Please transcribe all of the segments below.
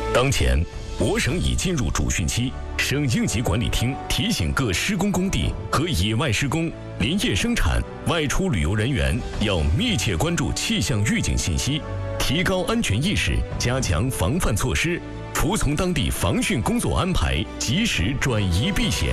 当前，我省已进入主汛期，省应急管理厅提醒各施工工地和野外施工、林业生产、外出旅游人员要密切关注气象预警信息，提高安全意识，加强防范措施，服从当地防汛工作安排，及时转移避险。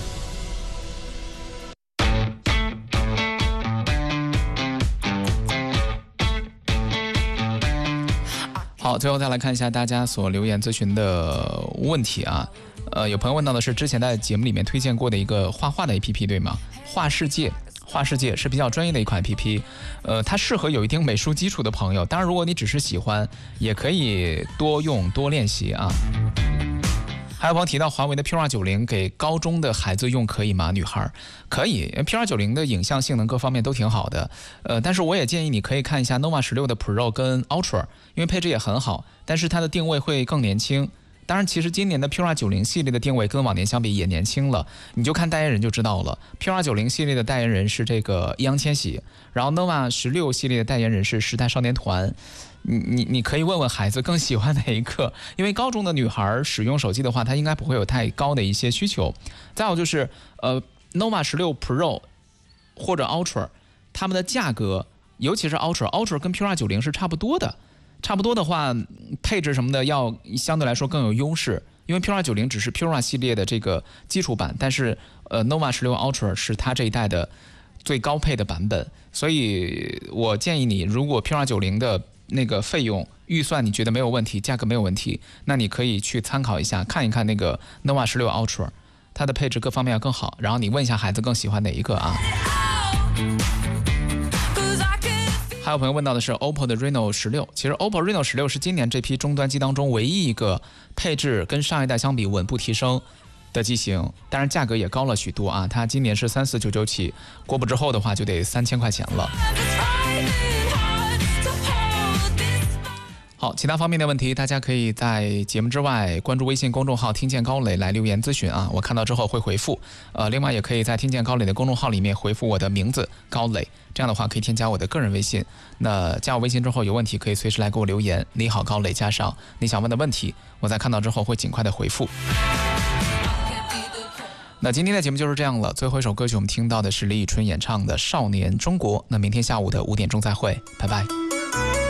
好，最后再来看一下大家所留言咨询的问题啊。有朋友问到的是之前在节目里面推荐过的一个画画的 APP 对吗？画世界是比较专业的一款 APP， 它适合有一定美术基础的朋友。当然，如果你只是喜欢，也可以多用多练习啊。还有朋友提到华为的 P290 给高中的孩子用可以吗？女孩可以 ，P290 的影像性能各方面都挺好的。但是我也建议你可以看一下 Nova 16的 Pro 跟 Ultra， 因为配置也很好，但是它的定位会更年轻。当然，其实今年的 P290 系列的定位跟往年相比也年轻了，你就看代言人就知道了。P290 系列的代言人是这个易烊千玺，然后 Nova 16系列的代言人是时代少年团。你可以问问孩子更喜欢哪一个，因为高中的女孩使用手机的话，她应该不会有太高的一些需求。再有就是Nova 16 Pro 或者 Ultra， 它们的价格，尤其是 Ultra 跟 P290 是差不多的。差不多的话，配置什么的要相对来说更有优势，因为 P290 只是 Pura 系列的这个基础版，但是Nova 16 Ultra 是它这一代的最高配的版本，所以我建议你，如果 P290 的那个费用预算你觉得没有问题，价格没有问题，那你可以去参考一下，看一看那个 Nova 16 Ultra， 它的配置各方面要更好，然后你问一下孩子更喜欢哪一个啊。还有朋友问到的是 OPPO 的 Reno 16，其实 OPPO Reno 16是今年这批终端机当中唯一一个配置跟上一代相比稳步提升的机型，当然价格也高了许多啊，它今年是3499起，过不之后的话就得3000块钱了。好，其他方面的问题大家可以在节目之外关注微信公众号听见高磊来留言咨询啊，我看到之后会回复。另外也可以在听见高磊的公众号里面回复我的名字高磊，这样的话可以添加我的个人微信。那加我微信之后有问题可以随时来给我留言，你好高磊加上你想问的问题，我在看到之后会尽快的回复。那今天的节目就是这样了，最后一首歌曲我们听到的是李宇春演唱的《少年中国》。那明天下午的5点钟再会，拜拜。